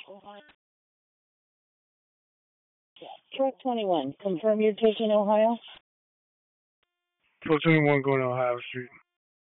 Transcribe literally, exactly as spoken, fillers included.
Truck twenty-one. Confirm you're taking Ohio? twelve twenty-one going to Ohio Street.